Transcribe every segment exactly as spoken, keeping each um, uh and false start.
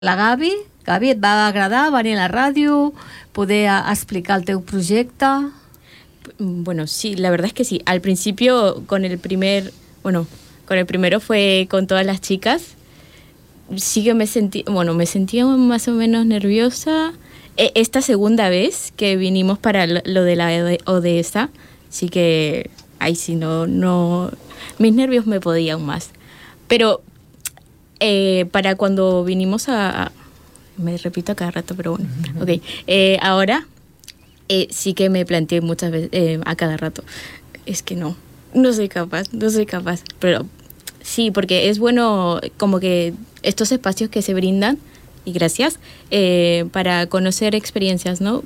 la Gavi. Gavi, et va agradar venir a la ràdio, poder explicar el teu projecte? Bueno, sí, la verdad es que sí. Al principio, con el primer, bueno, con el primero fue con todas las chicas. Sí que me sentí, bueno, me sentía más o menos nerviosa. Esta segunda vez que vinimos para lo de la O D E S A, sí que, ay, sí, no, no, mis nervios me podían más. Pero eh, para cuando vinimos a, a, me repito a cada rato, pero bueno, ok, eh, ahora eh, sí que me planteé muchas veces, eh, a cada rato, es que no, no soy capaz, no soy capaz, pero sí, porque es bueno como que estos espacios que se brindan, y gracias, eh, para conocer experiencias, ¿no?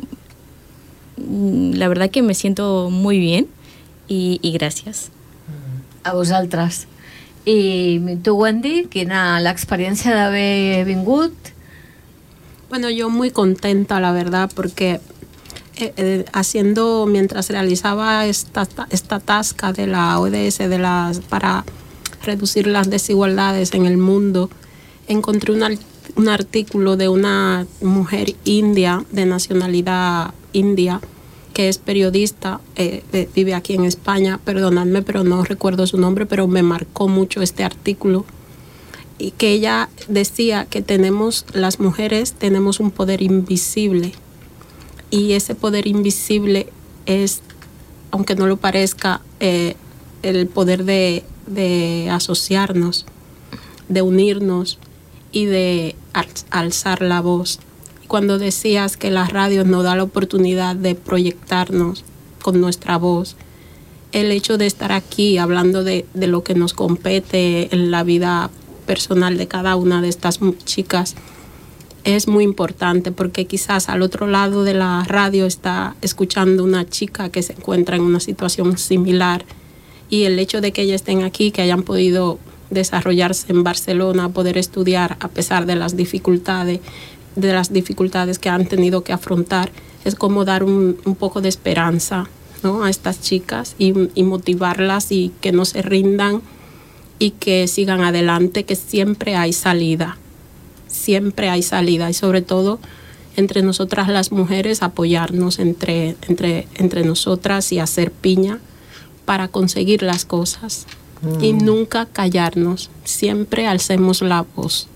La verdad que me siento muy bien y, y gracias. A vosaltres. I tu, Wendy, quina l'experiència d'haver vingut? Bueno, yo muy contenta, la verdad, porque eh, eh, haciendo, mientras realizaba esta, esta tasca de la O D E S, de las, para reducir las desigualdades en el mundo, encontré una un artículo de una mujer india, de nacionalidad india, que es periodista, eh, eh, vive aquí en España, perdonadme, pero no recuerdo su nombre, pero me marcó mucho este artículo, y que ella decía que tenemos, las mujeres tenemos un poder invisible, y ese poder invisible es, aunque no lo parezca, eh, el poder de, de asociarnos, de unirnos, y de alzar la voz. Cuando decías que la radio nos da la oportunidad de proyectarnos con nuestra voz, el hecho de estar aquí hablando de, de lo que nos compete en la vida personal de cada una de estas chicas es muy importante, porque quizás al otro lado de la radio está escuchando una chica que se encuentra en una situación similar, y el hecho de que ellas estén aquí, que hayan podido desarrollarse en Barcelona, poder estudiar a pesar de las dificultades, de las dificultades que han tenido que afrontar, es como dar un, un poco de esperanza, ¿no?, a estas chicas, y, y motivarlas, y que no se rindan y que sigan adelante, que siempre hay salida, siempre hay salida, y sobre todo entre nosotras las mujeres apoyarnos entre, entre, entre nosotras y hacer piña para conseguir las cosas. Mm. Y nunca callarnos, siempre alcemos la voz.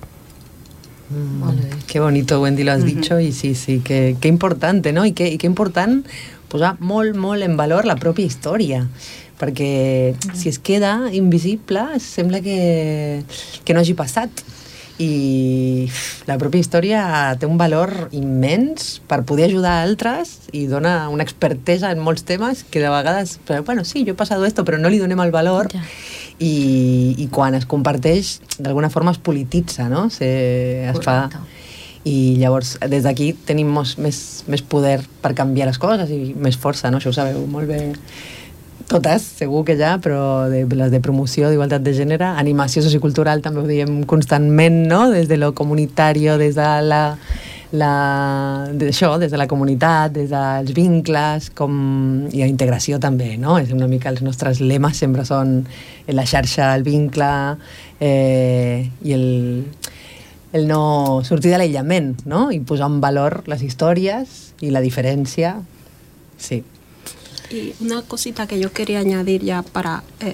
Mm. Qué bonito, Wendy, lo has uh-huh. dicho, y sí, sí, qué, qué importante, no? I qué, i qué important posar molt, molt en valor la pròpia història, perquè uh-huh. si es queda invisible sembla que, que no hagi passat, i la pròpia història té un valor immens per poder ajudar a altres, i dona una expertesa en molts temes que de vegades, però, bueno, sí, jo he passat esto, però no li donem el valor, ja. i, i quan es comparteix d'alguna forma es polititza, no? Se, es fa, i llavors des d'aquí tenim més, més, més poder per canviar les coses i més força, no? Això ho sabeu molt bé totes, segur que ja, però de, les de promoció d'igualtat de gènere, animació sociocultural també ho diem constantment, no? Des de lo comunitari, des de la, la d'això, des de la comunitat, des dels vincles, com i la integració també, no? És una mica els nostres lemes sempre són la xarxa, el vincle, eh, i el, el no sortir de l'aïllament, no? I posar en valor les històries i la diferència, sí. Y una cosita que yo quería añadir ya para, eh,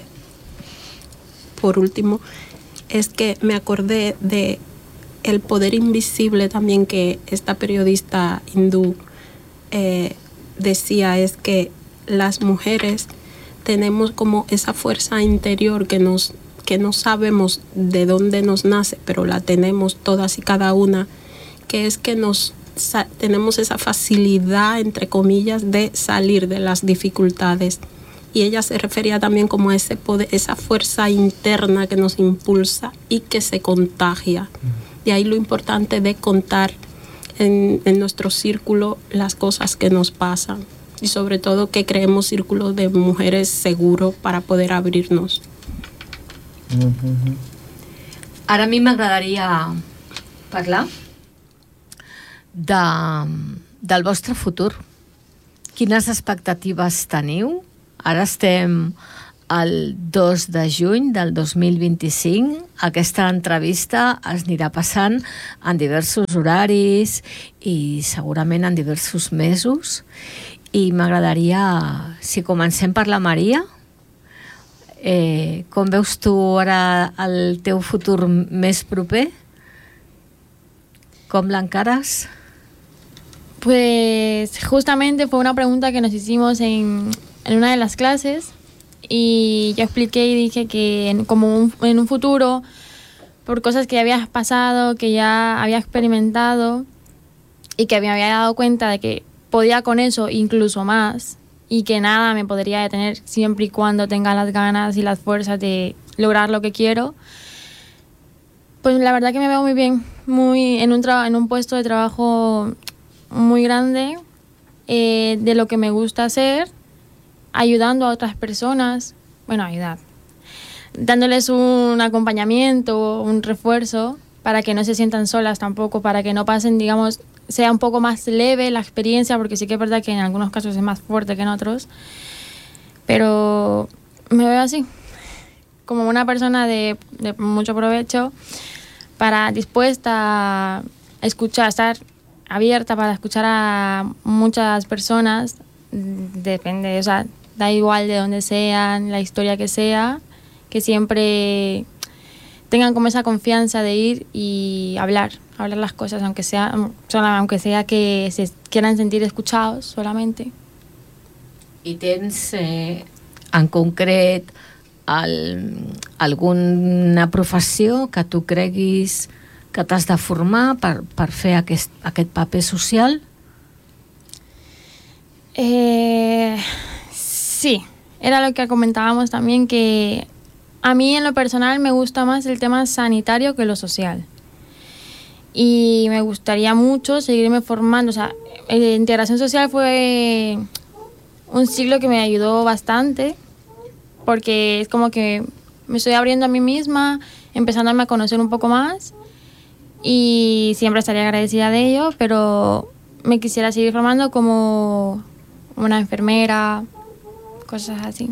por último, es que me acordé de el poder invisible también que esta periodista hindú eh, decía, es que las mujeres tenemos como esa fuerza interior que nos que no sabemos de dónde nos nace, pero la tenemos todas y cada una, que es que nos tenemos esa facilidad, entre comillas, de salir de las dificultades. Y ella se refería también como a ese poder, esa fuerza interna que nos impulsa y que se contagia. De ahí lo importante de contar en, en nuestro círculo las cosas que nos pasan. Y sobre todo que creemos círculos de mujeres seguros para poder abrirnos. Ara a mi m'agradaria parlar de, del vostre futur. Quines expectatives teniu? Ara estem el dos de juny del dos mil vint-i-cinc. Aquesta entrevista es anirà passant en diversos horaris i segurament en diversos mesos. I m'agradaria, si comencem per la Maria, eh, com veus tu ara el teu futur més proper? Com l'encares? Pues justamente fue una pregunta que nos hicimos en, en una de las clases y yo expliqué y dije que en, como un, en un futuro, por cosas que ya había pasado, que ya había experimentado y que me había dado cuenta de que podía con eso incluso más y que nada me podría detener siempre y cuando tenga las ganas y las fuerzas de lograr lo que quiero, pues la verdad que me veo muy bien, muy en un, tra- en un puesto de trabajo muy grande, eh, de lo que me gusta hacer, ayudando a otras personas, bueno, ayudar, dándoles un acompañamiento, un refuerzo, para que no se sientan solas tampoco, para que no pasen, digamos, sea un poco más leve la experiencia, porque sí que es verdad que en algunos casos es más fuerte que en otros, pero me veo así, como una persona de, de mucho provecho, para dispuesta a escuchar, estar abierta para escuchar a muchas personas, depende, o sea, da igual de dónde sean, la historia que sea, que siempre tengan como esa confianza de ir y hablar, hablar las cosas, aunque sea, solo, aunque sea que se quieran sentir escuchados solamente. I tens, eh, en concret, el, alguna professió que tu creguis que t'has de formar per, per fer aquest, aquest paper social? Eh, sí, era lo que comentábamos también, que a mí en lo personal me gusta más el tema sanitario que lo social. Y me gustaría mucho seguirme formando. O sea, eh, integración social fue un ciclo que me ayudó bastante, porque es como que me estoy abriendo a mí misma, empezándome a conocer un poco más, y siempre estaría agradecida de ello, pero me quisiera seguir formando como una enfermera, cosas así.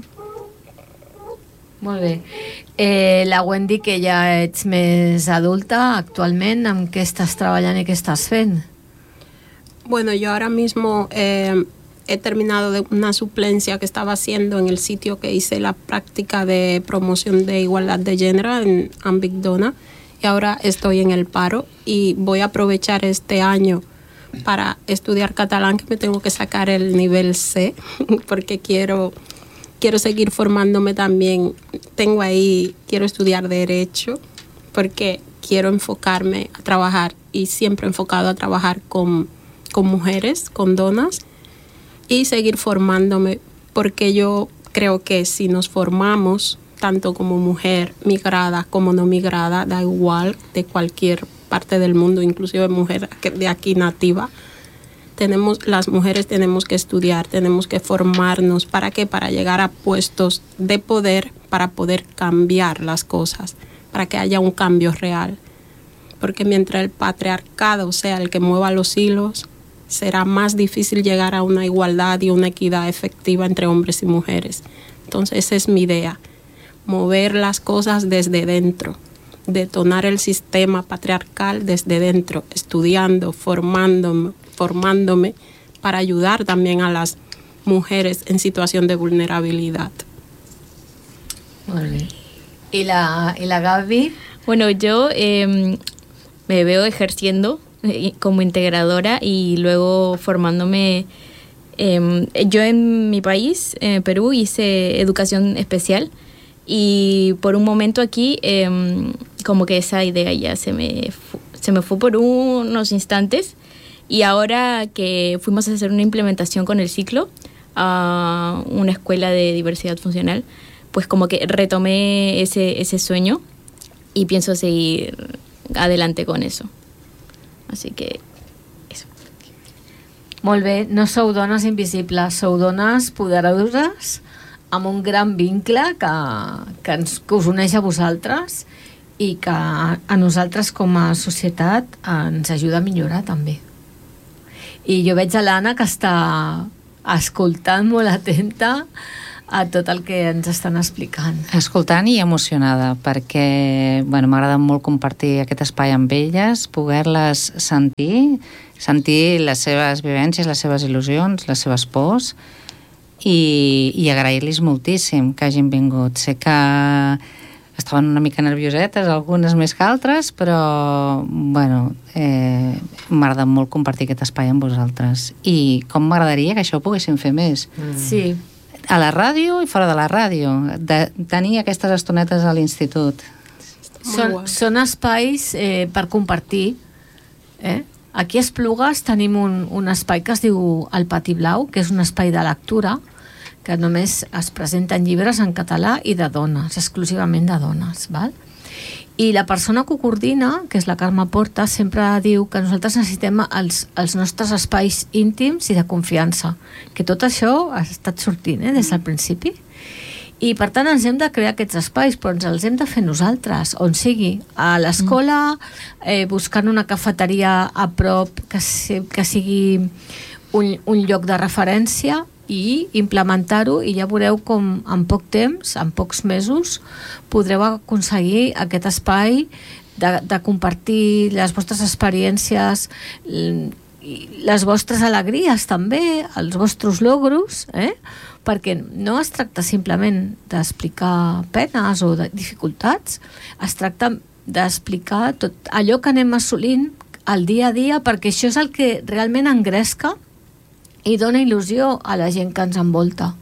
Molt bé. Eh, la Wendy, que ja ets més adulta, actualment, amb què estàs treballant i què estàs fent? Bueno, yo ahora mismo eh, he terminado de una suplencia que estaba haciendo en el sitio que hice la práctica de promoción de igualdad de género en Ambic Dona, y ahora estoy en el paro y voy a aprovechar este año para estudiar catalán, que me tengo que sacar el nivel C, porque quiero, quiero seguir formándome también. Tengo ahí, quiero estudiar Derecho, porque quiero enfocarme a trabajar, y siempre enfocado a trabajar con, con mujeres, con donas, y seguir formándome, porque yo creo que si nos formamos, tanto como mujer migrada como no migrada, da igual, de cualquier parte del mundo, inclusive mujer de aquí nativa, tenemos, las mujeres tenemos que estudiar, tenemos que formarnos. ¿Para qué? Para llegar a puestos de poder, para poder cambiar las cosas, para que haya un cambio real. Porque mientras el patriarcado sea el que mueva los hilos, será más difícil llegar a una igualdad y una equidad efectiva entre hombres y mujeres. Entonces esa es mi idea, mover las cosas desde dentro, detonar el sistema patriarcal desde dentro, estudiando, formándome, formándome para ayudar también a las mujeres en situación de vulnerabilidad. Molt bé. ¿Y la, y la Gaby? Bueno, yo eh, me veo ejerciendo eh, como integradora y luego formándome. Eh, yo en mi país, en Perú, hice educación especial, y por un momento aquí eh, como que esa idea ya se me, fu- se me fue por unos instantes, y ahora que fuimos a hacer una implementación con el ciclo a una escuela de diversidad funcional, pues como que retomé ese, ese sueño y pienso seguir adelante con eso. Así que eso. Molt bé, no sou dones invisibles, sou dones poderoses amb un gran vincle que, que, ens, que us uneix a vosaltres i que a nosaltres com a societat ens ajuda a millorar també. I jo veig a l'Anna, que està escoltant molt atenta a tot el que ens estan explicant. Escoltant i emocionada, perquè bueno, m'agrada molt compartir aquest espai amb elles, poder-les sentir, sentir les seves vivències, les seves il·lusions, les seves pors, i, i agrair-los moltíssim que hagin vingut. Sé que estaven una mica nerviosetes, algunes més que altres, però bueno, eh, m'agrada molt compartir aquest espai amb vosaltres. I com m'agradaria que això ho poguéssim fer més. Mm. Sí. A la ràdio i fora de la ràdio, de tenir aquestes estonetes a l'institut. Són, són espais eh, per compartir. Eh? Aquí a Esplugues tenim un, un espai que es diu El Pati Blau, que és un espai de lectura, que només es presenten llibres en català i de dones, exclusivament de dones, val? I la persona que ho coordina, que és la Carme Porta, sempre diu que nosaltres necessitem els, els nostres espais íntims i de confiança, que tot això ha estat sortint eh, des del principi. I per tant ens hem de crear aquests espais, però ens els hem de fer nosaltres, on sigui, a l'escola, eh, buscant una cafeteria a prop que, si, que sigui un, un lloc de referència, i implementar-ho, i ja veureu com en poc temps, en pocs mesos, podreu aconseguir aquest espai de, de compartir les vostres experiències, les vostres alegries també, els vostres logros, eh? Perquè no es tracta simplement d'explicar penes o de dificultats, es tracta d'explicar tot allò que anem assolint al dia a dia, perquè això és el que realment engresca i dona il·lusió a la gent que ens envolta.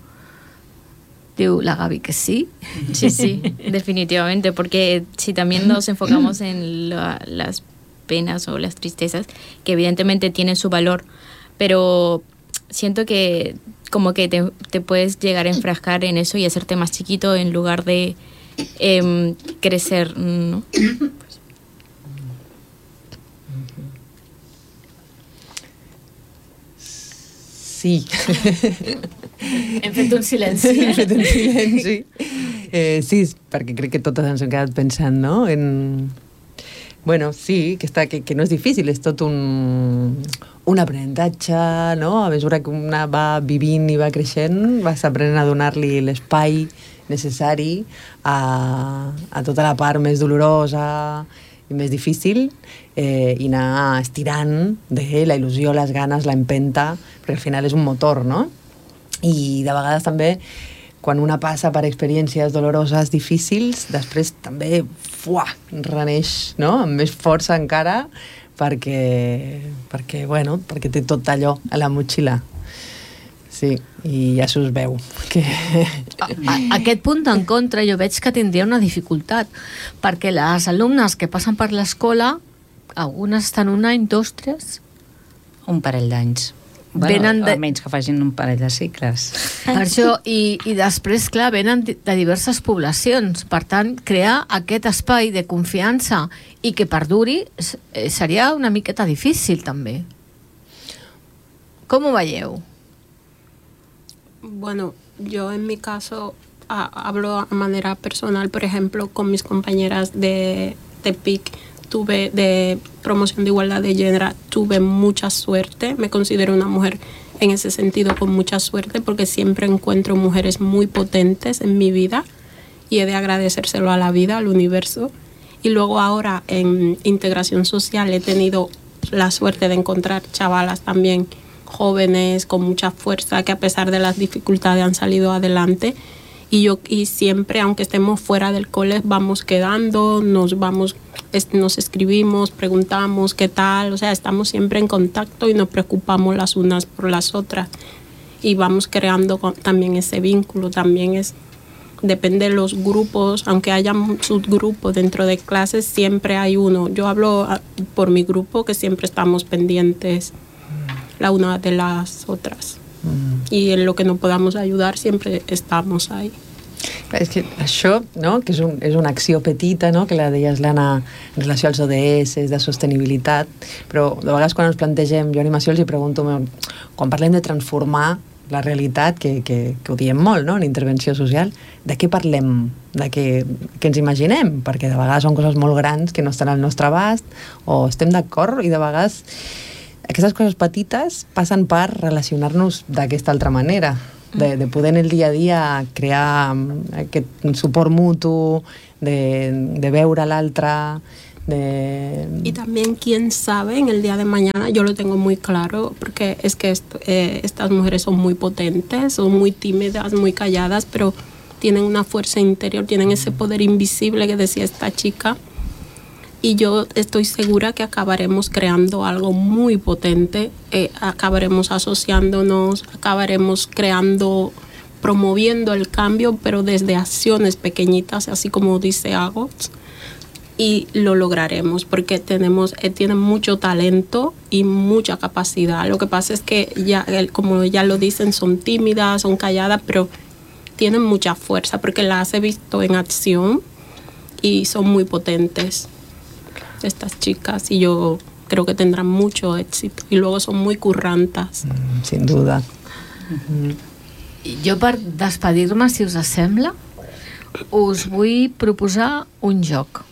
Diu la Gaby que sí. Sí, sí, definitivamente, porque si también nos enfocamos en la, las penas o las tristezas, que evidentemente tienen su valor, pero siento que como que te, te puedes llegar a enfrascar en eso y hacerte más chiquito en lugar de eh, crecer, ¿no? Sí. Hem fet un silenci. Hem fet un silenci. Eh, sí, perquè crec que totes ens hem quedat pensant, no? En... Bueno, sí, que, està, que, que no és difícil, és tot un, un aprenentatge, no? A mesura que una va vivint i va creixent, vas aprenent a donar-li l'espai necessari a, a tota la part més dolorosa i més difícil, eh, i anar estirant de la il·lusió, les ganes, l'empenta, perquè al final és un motor, no? I de vegades també, quan una passa per experiències doloroses, difícils, després també fuà, reneix, no? Amb més força encara, perquè, perquè, bueno, perquè té tot allò a la motxilla. Sí, i ja s'us veu. Que... A, a, aquest punt en contra jo veig que tindria una dificultat, perquè les alumnes que passen per l'escola, algunes estan un any, dos, tres... Un parell d'anys. Bueno, de... almenys que facin un parell de cicles. Per això, i, i després, clar, venen de diverses poblacions. Per tant, crear aquest espai de confiança i que perduri seria una miqueta difícil, també. Com ho veieu? Bueno, yo en mi caso a, hablo a manera personal, por ejemplo, con mis compañeras de, de P I C, tuve de promoción de igualdad de género, tuve mucha suerte, me considero una mujer en ese sentido con mucha suerte, porque siempre encuentro mujeres muy potentes en mi vida y he de agradecérselo a la vida, al universo. Y luego ahora en integración social he tenido la suerte de encontrar chavalas también jóvenes con mucha fuerza que a pesar de las dificultades han salido adelante, y yo y siempre, aunque estemos fuera del cole, vamos quedando, nos vamos, es, nos escribimos, preguntamos qué tal, o sea, estamos siempre en contacto y nos preocupamos las unas por las otras y vamos creando con, también ese vínculo. También es, depende de los grupos, aunque haya subgrupos dentro de clases, siempre hay uno. Yo hablo por mi grupo, que siempre estamos pendientes la una de las otras. Mm. I en lo que no podamos ayudar sempre estamos ahí. És que això, no?, que és, un, és una acció petita, no?, que la deies, l'Anna, en relació als O D S, de sostenibilitat, però de vegades quan ens plantegem, jo a animació els hi pregunto, quan parlem de transformar la realitat, que, que, que ho diem molt, no?, en intervenció social, de què parlem? De què, què ens imaginem? Perquè de vegades són coses molt grans que no estan al nostre abast, o estem d'acord, i de vegades aquestes coses petites passen per relacionar-nos d'aquesta altra manera, de, de poder en el dia a dia crear aquest suport mutu, de, de veure l'altre, de... Y también, quién sabe, en el día de mañana, yo lo tengo muy claro, porque es que esto, eh, estas mujeres son muy potentes, son muy tímidas, muy calladas, pero tienen una fuerza interior, tienen ese poder invisible que decía esta chica. Y yo estoy segura que acabaremos creando algo muy potente, eh, acabaremos asociándonos, acabaremos creando, promoviendo el cambio, pero desde acciones pequeñitas, así como dice Agots, y lo lograremos porque tenemos, eh, tienen mucho talento y mucha capacidad. Lo que pasa es que, ya, como ya lo dicen, son tímidas, son calladas, pero tienen mucha fuerza porque las he visto en acción y son muy potentes estas chicas, y yo creo que tendrán mucho éxito, y luego son muy currantes. Mm, sin duda. Jo, per despedir-me, si us sembla, us vull proposar un joc.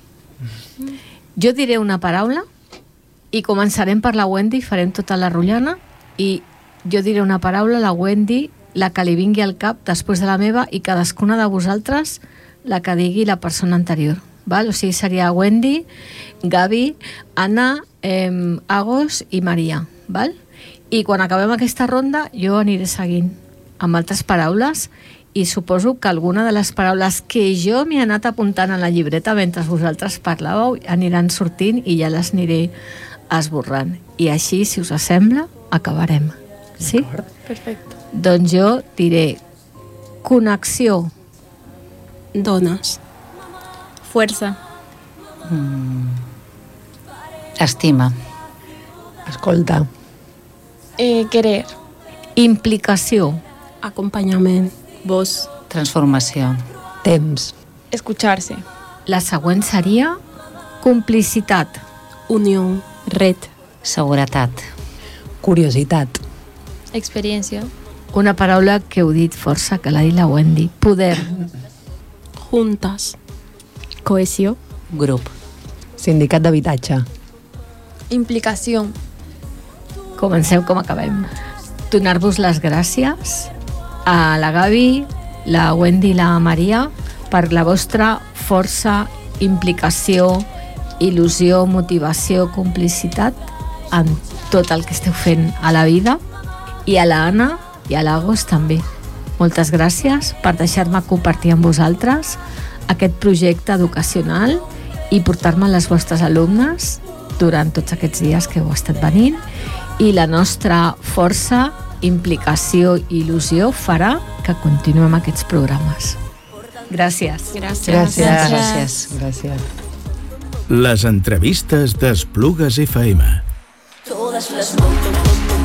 Jo diré una paraula i començarem per la Wendy, farem tota la rotllana, i jo diré una paraula, la Wendy, la que li vingui al cap després de la meva, i cadascuna de vosaltres la que digui la persona anterior. Val? O sigui, seria Wendy, Gavi, Anna, eh, Agos i Maria. Val? I quan acabem aquesta ronda jo aniré seguint amb altres paraules, i suposo que alguna de les paraules que jo m'he anat apuntant a la llibreta mentre vosaltres parlàveu aniran sortint i ja les aniré esborrant. I així, si us sembla, acabarem. Sí? Perfecto. Doncs jo diré connexió, Dones, Fuerza. Mm. Estima. Escolta. Eh, querer. implicació, acompanyament, Voz. Transformació. Temps. Escucharse. la següent seria complicitat, unió, Red. Seguretat. Curiositat. Experiencia. una paraula que heu dit força, que l'ha dit la Wendy, poder, juntes, Cohesión. Grup. Sindicat d'habitatge. Implicación. comencem com acabem. Donar-vos les gràcies a la Gavi, la Wendy i la Maria per la vostra força, implicació, il·lusió, motivació, complicitat en tot el que esteu fent a la vida, i a la Anna i a l'Agos també. Moltes gràcies per deixar-me compartir amb vosaltres aquest projecte educacional i portar-me les vostres alumnes durant tots aquests dies que heu estat venint, i la nostra força, implicació i il·lusió farà que continuem aquests programes. Gràcies. gràcies. Gràcies. Gràcies. Gràcies. Les entrevistes d'Esplugues F M. Todas las noches